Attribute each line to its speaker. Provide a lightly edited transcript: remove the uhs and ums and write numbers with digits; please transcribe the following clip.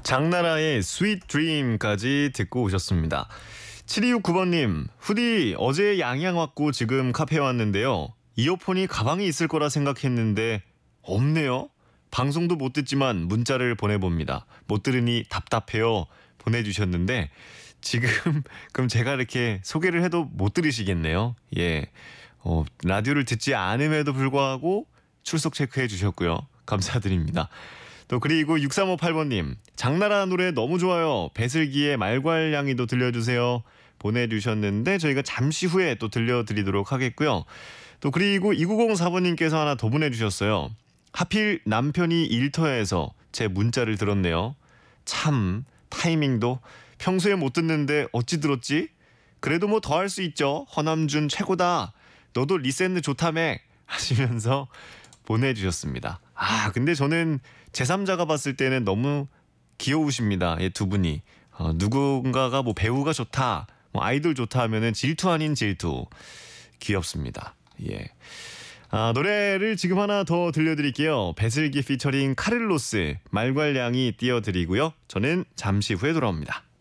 Speaker 1: 장나라의 스윗 드림까지 듣고 오셨습니다. 7269번님, 후디 어제 양양 왔고 지금 카페에 왔는데요. 이어폰이 가방에 있을 거라 생각했는데 없네요. 방송도 못 듣지만 문자를 보내봅니다. 못 들으니 답답해요. 보내주셨는데 지금 그럼 제가 이렇게 소개를 해도 못 들으시겠네요. 예, 라디오를 듣지 않음에도 불구하고 출석 체크해 주셨고요. 감사드립니다. 또 그리고 6358번님, 장나라 노래 너무 좋아요. 배슬기의 말괄량이도 들려주세요. 보내주셨는데 저희가 잠시 후에 또 들려드리도록 하겠고요. 또 그리고 2904번님께서 하나 더 보내주셨어요. 하필 남편이 일터에서 제 문자를 들었네요. 참 타이밍도 평소에 못 듣는데 어찌 들었지? 그래도 뭐 더 할 수 있죠. 허남준 최고다. 너도 리센드 좋다며 하시면서 보내주셨습니다. 근데 저는 제3자가 봤을 때는 너무 귀여우십니다. 두 분이. 누군가가 뭐 배우가 좋다, 뭐 아이돌 좋다 하면은 질투 아닌 질투. 귀엽습니다. 예. 노래를 지금 하나 더 들려드릴게요. 배슬기 피처링 카를로스, 말괄량이 띄워드리고요. 저는 잠시 후에 돌아옵니다.